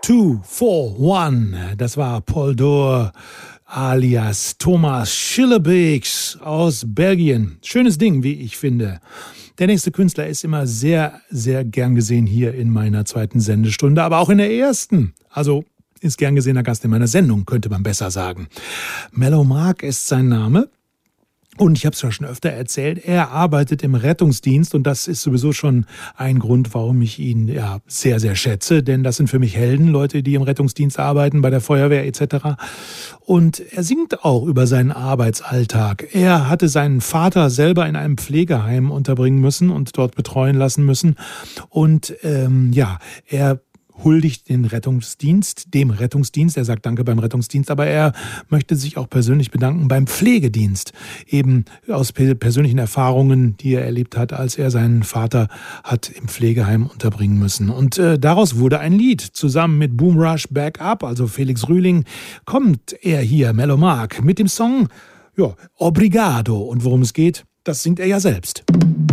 2, 4, 1. Das war Paul Dor alias Thomas Schillebeeks aus Belgien. Schönes Ding, wie ich finde. Der nächste Künstler ist immer sehr, sehr gern gesehen hier in meiner zweiten Sendestunde, aber auch in der ersten. Also ist gern gesehener Gast in meiner Sendung, könnte man besser sagen. Mellow Mark ist sein Name. Und ich habe es ja schon öfter erzählt, er arbeitet im Rettungsdienst und das ist sowieso schon ein Grund, warum ich ihn ja sehr, sehr schätze, denn das sind für mich Helden, Leute, die im Rettungsdienst arbeiten, bei der Feuerwehr etc. Und er singt auch über seinen Arbeitsalltag. Er hatte seinen Vater selber in einem Pflegeheim unterbringen müssen und dort betreuen lassen müssen und er huldigt dem Rettungsdienst. Er sagt Danke beim Rettungsdienst, aber er möchte sich auch persönlich bedanken beim Pflegedienst. Eben aus persönlichen Erfahrungen, die er erlebt hat, als er seinen Vater hat im Pflegeheim unterbringen müssen. Und daraus wurde ein Lied. Zusammen mit Boom Rush Back Up, also Felix Rühling, kommt er hier, Mellow Mark, mit dem Song Obrigado. Und worum es geht, das singt er ja selbst.